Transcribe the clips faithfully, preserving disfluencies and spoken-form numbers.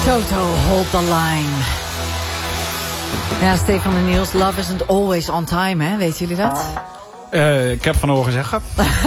Toto, hold the line. Ja, Stefan en Niels, love isn't always on time, hè? Weten jullie dat? Uh, ik heb van horen zeggen.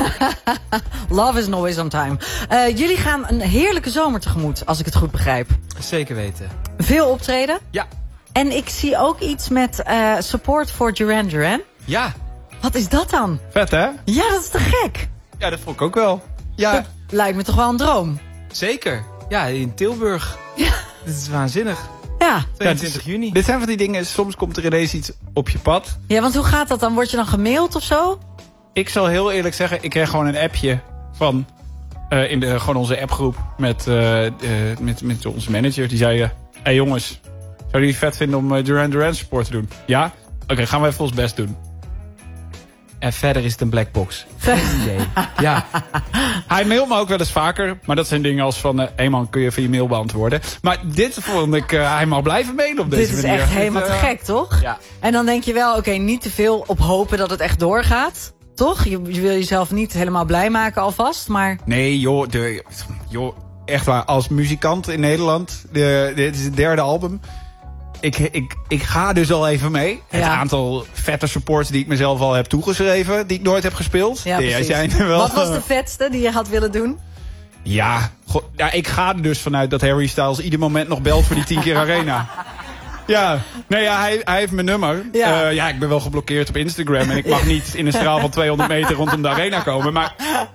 Love isn't always on time. Uh, jullie gaan een heerlijke zomer tegemoet, als ik het goed begrijp. Zeker weten. Veel optreden? Ja. En ik zie ook iets met uh, support voor Duran Duran. Ja. Wat is dat dan? Vet, hè? Ja, dat is te gek. Ja, dat vond ik ook wel. Ja. Dat lijkt me toch wel een droom. Zeker. Ja, in Tilburg. Ja. Dat is waanzinnig. Ja. tweeëntwintig juni. Dit zijn van die dingen, soms komt er ineens iets op je pad. Ja, want hoe gaat dat dan? Word je dan gemaild of zo? Ik zal heel eerlijk zeggen, ik kreeg gewoon een appje van... Uh, in de, gewoon onze appgroep met, uh, uh, met, met onze manager. Die zei, hé uh, hey jongens, zou jullie het vet vinden om uh, Duran Duran support te doen? Ja? Oké, okay, gaan we even ons best doen. En verder is het een black box. Geen idee. Ja. Hij mailt me ook wel eens vaker. Maar dat zijn dingen als van... Hé uh, hey man, kun je even je mail beantwoorden? Maar dit vond ik... Uh, hij mag blijven mailen op deze manier. manier. Dit is echt helemaal te gek, toch? Ja. En dan denk je wel, oké, okay, niet te veel op hopen dat het echt doorgaat. Toch? Je, je wil jezelf niet helemaal blij maken alvast, maar... Nee, joh, de, joh echt waar. Als muzikant in Nederland... De, dit is het derde album... Ik, ik, ik ga dus al even mee. Het ja. aantal vette supports die ik mezelf al heb toegeschreven... die ik nooit heb gespeeld. Ja, die zijn er wel. Wat was de vetste die je had willen doen? Ja, go, ja, ik ga er dus vanuit dat Harry Styles... ieder moment nog belt voor die tien keer arena. Ja, nee, ja hij, hij heeft mijn nummer. Ja. Uh, ja, ik ben wel geblokkeerd op Instagram... en ik mag niet in een straal van tweehonderd meter rondom de arena komen. Maar...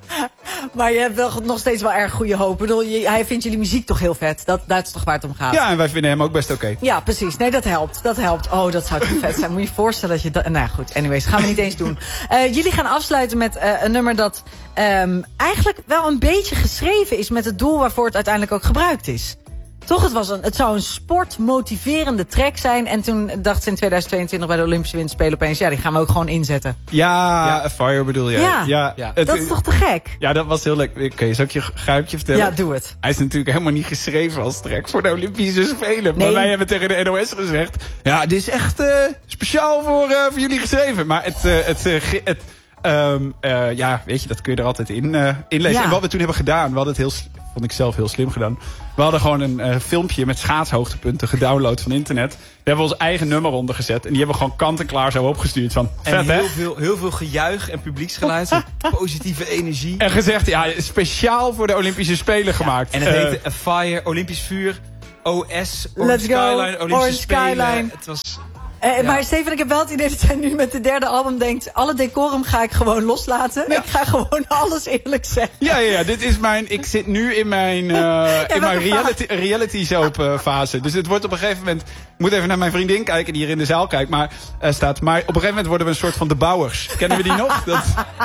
Maar je hebt wel nog steeds wel erg goede hoop. Ik bedoel, je, hij vindt jullie muziek toch heel vet. Dat, dat is toch waar het om gaat. Ja, en wij vinden hem ook best oké. Okay. Ja, precies. Nee, dat helpt. Dat helpt. Oh, dat zou toch vet zijn. Moet je je voorstellen dat je dat... Nou goed, anyways, gaan we niet eens doen. Uh, jullie gaan afsluiten met uh, een nummer dat um, eigenlijk wel een beetje geschreven is... met het doel waarvoor het uiteindelijk ook gebruikt is. Toch, het, was een, het zou een sportmotiverende track zijn. En toen dacht ze in tweeduizend tweeëntwintig bij de Olympische Winterspelen opeens... ja, die gaan we ook gewoon inzetten. Ja, ja. Fire bedoel je. Ja, ja, ja. Het, dat is toch te gek? Ja, dat was heel leuk. Oké, okay, zal ik je geheimtje vertellen? Ja, doe het. Hij is natuurlijk helemaal niet geschreven als track voor de Olympische Spelen. Nee. Maar wij hebben tegen de N O S gezegd... ja, dit is echt uh, speciaal voor, uh, voor jullie geschreven. Maar het... Uh, het, uh, het Um, uh, ja, weet je, dat kun je er altijd in, uh, in lezen. Ja. En wat we toen hebben gedaan, we hadden het heel, vond ik zelf heel slim gedaan. We hadden gewoon een uh, filmpje met schaatshoogtepunten gedownload van internet. Daar hebben we ons eigen nummer onder gezet. En die hebben we gewoon kant en klaar zo opgestuurd. Van, en vet, heel, hè? veel, heel veel gejuich en publieksgeluid. Positieve energie. En gezegd, ja, speciaal voor de Olympische Spelen ja. gemaakt. En het uh, heette A Fire, Olympisch vuur, O S, Orange Let's Skyline, go. Olympische Orange Spelen. Skyline. Het was... Uh, ja. Maar Steven, ik heb wel het idee dat jij nu met de derde album denkt... alle decorum ga ik gewoon loslaten. Ja. Ik ga gewoon alles eerlijk zeggen. Ja, ja, ja, dit is mijn... Ik zit nu in mijn, uh, ja, in mijn reality, reality soap uh, fase. Dus het wordt op een gegeven moment... Ik moet even naar mijn vriendin kijken die hier in de zaal kijkt. Maar, uh, staat, maar op een gegeven moment worden we een soort van de Bouwers. Kennen we die nog? Dat...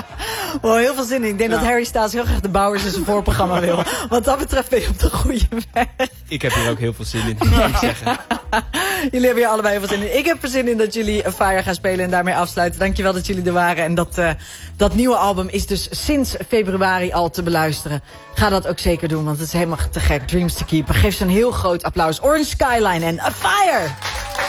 Wow, heel veel zin in. Ik denk ja. dat Harry Styles heel graag de Bouwers in zijn voorprogramma wil. Wat dat betreft ben je op de goede weg. Ik heb hier ook heel veel zin in, moet ik zeggen. Jullie hebben hier allebei heel veel zin in. Ik heb er zin in dat jullie A Fire gaan spelen en daarmee afsluiten. Dankjewel dat jullie er waren. En dat, uh, dat nieuwe album is dus sinds februari al te beluisteren. Ga dat ook zeker doen, want het is helemaal te gek. Dreams to Keep. Geef ze een heel groot applaus. Orange Skyline en A Fire!